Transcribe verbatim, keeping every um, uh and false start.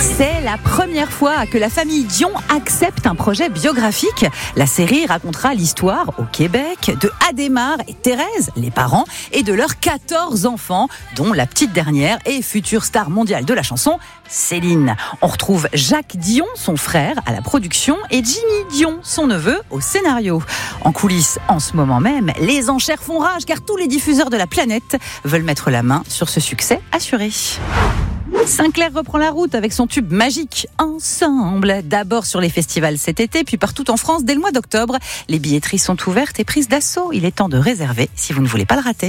C'est la première fois que la famille Dion accepte un projet biographique. La série racontera l'histoire au Québec de Adhémar et Thérèse, les parents, et de leurs quatorze enfants, dont la petite dernière et future star mondiale de la chanson, Céline. On retrouve Jacques Dion, son frère, à la production, et Jimmy Dion, son neveu, au scénario. En coulisses, en ce moment même, les enchères font rage car tous les diffuseurs de la planète veulent mettre la main sur ce succès assuré. Sinclair reprend la route avec son tube magique Ensemble. D'abord sur les festivals cet été, puis partout en France dès le mois d'octobre. Les billetteries sont ouvertes et prises d'assaut. Il est temps de réserver si vous ne voulez pas le rater.